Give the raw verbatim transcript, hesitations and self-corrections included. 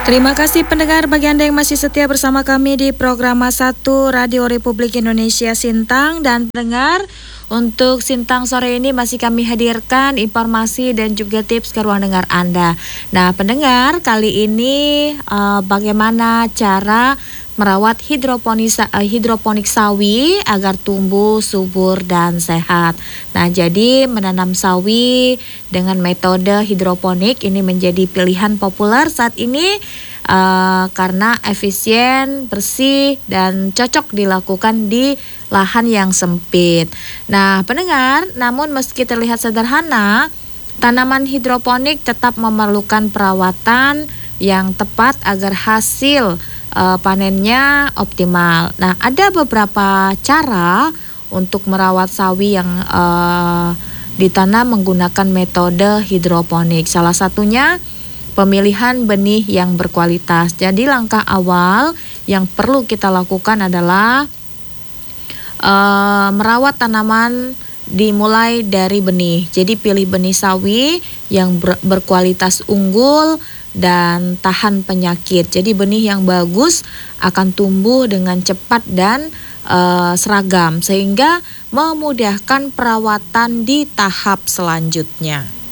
Terima kasih pendengar bagi Anda yang masih setia bersama kami di program satu Radio Republik Indonesia Sintang. Dan pendengar, untuk Sintang sore ini masih kami hadirkan informasi dan juga tips ke ruang dengar Anda. Nah pendengar, kali ini uh, bagaimana cara merawat hidroponik, hidroponik sawi agar tumbuh subur dan sehat. Nah, jadi menanam sawi dengan metode hidroponik ini menjadi pilihan populer saat ini uh, karena efisien, bersih, dan cocok dilakukan di lahan yang sempit. Nah, pendengar, namun meski terlihat sederhana, tanaman hidroponik tetap memerlukan perawatan yang tepat agar hasil Uh, panennya optimal. Nah, ada beberapa cara untuk merawat sawi yang uh, ditanam menggunakan metode hidroponik. Salah satunya pemilihan benih yang berkualitas. Jadi langkah awal yang perlu kita lakukan adalah uh, merawat tanaman dimulai dari benih. Jadi pilih benih sawi yang ber- berkualitas unggul dan tahan penyakit. Jadi benih yang bagus akan tumbuh dengan cepat dan uh, seragam sehingga memudahkan perawatan di tahap selanjutnya.